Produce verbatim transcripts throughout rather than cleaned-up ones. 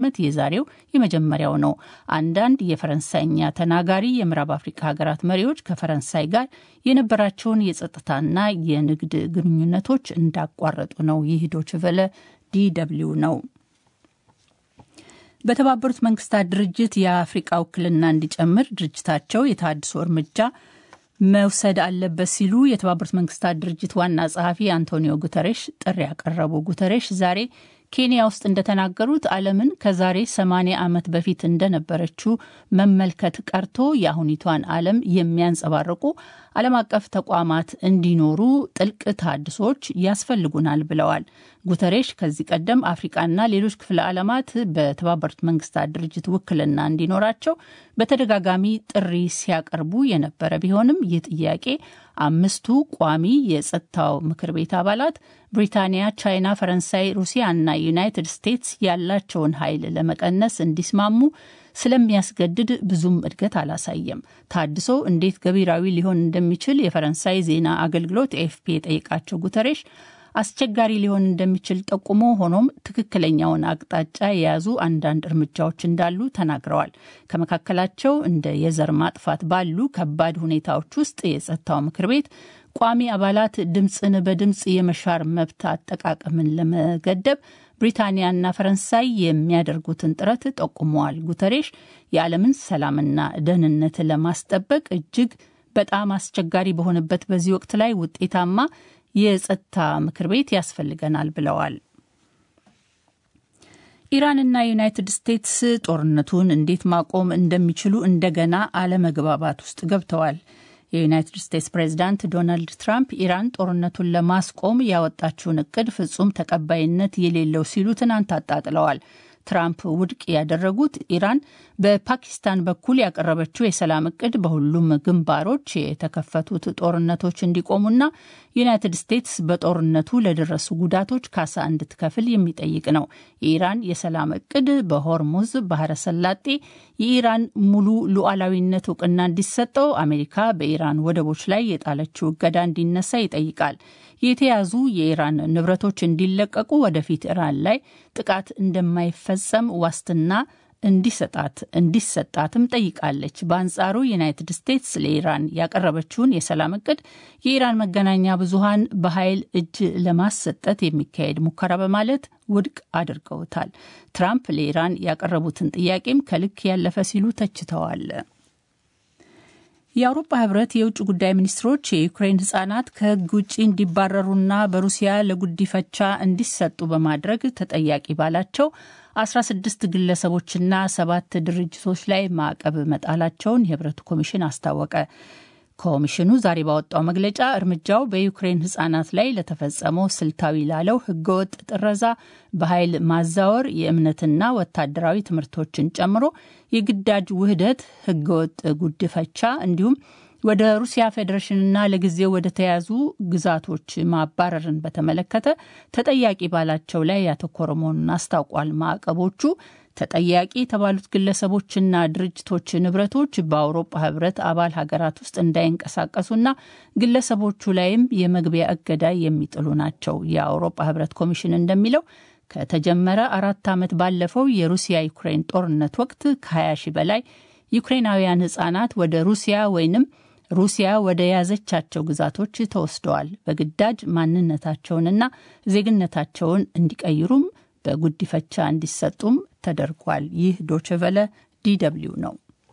ህትመት የዛሬው የመጀመሪያው ነው። አንዳንድ የፈረንሳይኛ ተናጋሪ የምዕራብ አፍሪካ ሀገራት መሪዎች ከፈረንሳይ ጋር የነበራቸውን የጸጥታና የንግድ ግንኙነቶች እንዳቋረጡ ነው። ይህ ዶይቼ ቬለ ዲ ደብልዩ ነው። በተባበሩት መንግስታት ድርጅት የአፍሪካ ውክልና እንዲጨምር ድርጅታቸው የተሃድሶ እርምጃ መውሰድ አለበት ሲሉ የተባበሩት መንግስታት ድርጅት ዋና ጸሐፊ አንቶኒዮ ጉተሬሽ ጥሪ ያቀረቡ። ጉተሬሽ ዛሬ ኬንያ ውስጥ እንደተናገሩት ዓለምን ከዛሬ ሰማንያ ዓመት በፊት እንደነበረችው መመልከት ቀርቶ የአሁኒቷን ዓለም የሚያንጸባርቁ ዓለም አቀፍ ተቋማት እንዲኖሩ ጥልቅ ተሃድሶች ያስፈልጉናል ብለዋል። ጉተሬሽ ከዚህ ቀደም አፍሪካና ሌሎች ክፍለ ዓለማት በተባበሩት መንግስታት ድርጅት ውክልና እንዲኖራቸው በተደጋጋሚ ጥሪ ሲያቀርቡ የነበረ ቢሆንም ይህ ጥያቄ አምስቱ ቋሚ የጸጥታው ምክር ቤት አባላት ብሪታንያ፣ ቻይና፣ ፈረንሳይ፣ ሩሲያ እና ዩናይትድ ስቴትስ ያላቸውን ኃይል ለመቀነስ እንዲስማሙ ስለሚያስገድድ ብዙም እድገት አላሳየም። ተሃድሶ እንዴት ገቢራዊ ሊሆን እንደሚችል የፈረንሳይ ዜና አገልግሎት ኤኤፍፒ የጠየቃቸው ጉተሬሽ አስቸጋሪ ሊሆን እንደሚችል ጠቁሞ ሆኖም ትክክለኛውን አቅጣጫ የያዙ አንዳንድ እርምጃዎች እንዳሉ ተናግረዋል። ከመካከላቸው እንደ የዘር ማጥፋት ባሉ ከባድ ሁኔታዎች ውስጥ የጸጥታው ምክር ቤት ቋሚ አባላት ድምፅን በድምፅ የመሻር መብት አጠቃቀምን ለመገደብ ብሪታንያና ፈረንሳይ የሚያደርጉትን ጥረት ጠቁመዋል። ጉተሬሽ የዓለምን ሰላምና ደህንነት ለማስጠበቅ እጅግ በጣም አስቸጋሪ በሆነበት በዚህ ወቅት ላይ ውጤታማ የጸጥታ ምክር ቤት ያስፈልገናል ብለዋል። ኢራንና ዩናይትድ ስቴትስ ጦርነቱን እንዴት ማቆም እንደሚችሉ እንደገና አለመግባባት ውስጥ ገብተዋል። የዩናይትድ ስቴትስ ፕሬዝዳንት ዶናልድ ትራምፕ ኢራን ጦርነቱን ለማስቆም ያወጣችውን እቅድ ፍጹም ተቀባይነት የሌለው ሲሉ ትናንት አጣጥለዋል። ትራምፕ ውድቅ ያደረጉት ኢራን በፓኪስታን በኩል ያቀረበችው የሰላም እቅድ በሁሉም ግንባሮች የተከፈቱት ጦርነቶች እንዲቆሙና ዩናይትድ ስቴትስ በጦርነቱ ለደረሱ ጉዳቶች ካሳ እንድትከፍል የሚጠይቅ ነው። የኢራን የሰላም እቅድ በሆርሙዝ ባህረ ሰላጤ የኢራን ሙሉ ሉዓላዊነት እውቅና እንዲሰጠው፣ አሜሪካ በኢራን ወደቦች ላይ የጣለችው እገዳ እንዲነሳ ይጠይቃል። የተያዙ የኢራን ንብረቶች እንዲለቀቁ፣ ወደፊት ኢራን ላይ ጥቃት እንደማይፈጸም ዋስትና እንዲሰጣት እንዲሰጣትም ጠይቃለች። በአንጻሩ ዩናይትድ ስቴትስ ለኢራን ያቀረበችውን የሰላም እቅድ የኢራን መገናኛ ብዙሃን በኃይል እጅ ለማሰጠት የሚካሄድ ሙከራ በማለት ውድቅ አድርገውታል። ትራምፕ ለኢራን ያቀረቡትን ጥያቄም ከልክ ያለፈ ሲሉ ተችተዋል። የአውሮፓ ህብረት የውጭ ጉዳይ ሚኒስትሮች የዩክሬን ህጻናት ከህግ ውጪ እንዲባረሩና በሩሲያ ለጉዲፈቻ እንዲሰጡ በማድረግ ተጠያቂ ባላቸው አስራ ስድስት ግለሰቦችና ሰባት ድርጅቶች ላይ ማዕቀብ መጣላቸውን የህብረቱ ኮሚሽን አስታወቀ። ኮሚሽኑ ዛሬ ባወጣው መግለጫ እርምጃው በዩክሬን ህጻናት ላይ ለተፈጸመው ስልታዊ ላለው ህገወጥ ጥረዛ፣ በኃይል ማዛወር፣ የእምነትና ወታደራዊ ትምህርቶችን ጨምሮ የግዳጅ ውህደት፣ ህገወጥ ጉድፈቻ እንዲሁም ወደ ሩሲያ ፌዴሬሽንና ለጊዜው ወደ ተያዙ ግዛቶች ማባረርን በተመለከተ ተጠያቂ ባላቸው ላይ ያተኮረ መሆኑን አስታውቋል። ማዕቀቦቹ ተጠያቂ የተባሉት ግለሰቦችና ድርጅቶች ንብረቶች በአውሮፓ ህብረት አባል ሀገራት ውስጥ እንዳይንቀሳቀሱና ግለሰቦቹ ላይም የመግቢያ እገዳ የሚጥሉ ናቸው። የአውሮፓ ህብረት ኮሚሽን እንደሚለው ከተጀመረ አራት ዓመት ባለፈው የሩሲያ ዩክሬን ጦርነት ወቅት ከሀያ ሺህ በላይ ዩክሬናውያን ህጻናት ወደ ሩሲያ ወይንም ሩሲያ ወደ ያዘቻቸው ግዛቶች ተወስደዋል። በግዳጅ ማንነታቸውንና ዜግነታቸውን እንዲቀይሩም በጉዲፈቻ እንዲሰጡም ተደርጓል። ይህ ዶይቼ ቬለ ዲ ደብልዩ ነው።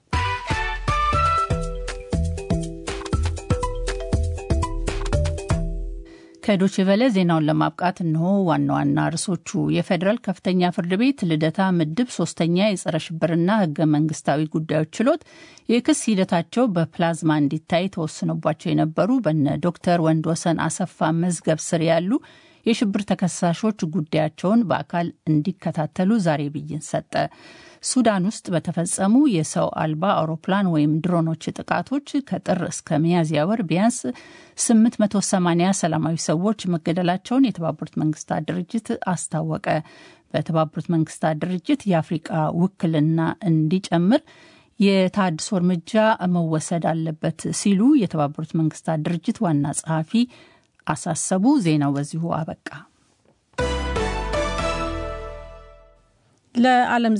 ከዶይቼ ቬለ ዜናውን ለማብቃት እንሆ ዋና ዋና ርዕሶቹ። የፌዴራል ከፍተኛ ፍርድ ቤት ልደታ ምድብ ሶስተኛ የጸረ ሽብርና ህገ መንግስታዊ ጉዳዮች ችሎት የክስ ሂደታቸው በፕላዝማ እንዲታይ ተወስኖባቸው የነበሩ በነ ዶክተር ወንድወሰን አሰፋ መዝገብ ስር ያሉ የሽብር ተከሳሾች ጉዳያቸውን በአካል እንዲከታተሉ ዛሬ ብይን ሰጠ። ሱዳን ውስጥ በተፈጸሙ የሰው አልባ አውሮፕላን ወይም ድሮኖች ጥቃቶች ከጥር እስከ ሚያዝያ ወር ቢያንስ ስምንት መቶ ሰማኒያ ሰላማዊ ሰዎች መገደላቸውን የተባበሩት መንግስታት ድርጅት አስታወቀ። በተባበሩት መንግስታት ድርጅት የአፍሪቃ ውክልና እንዲጨምር የተሃድሶ እርምጃ መወሰድ አለበት ሲሉ የተባበሩት መንግስታት ድርጅት ዋና ጸሐፊ አሳሰቡ። ዜናው በዚሁ አበቃ። ለዓለም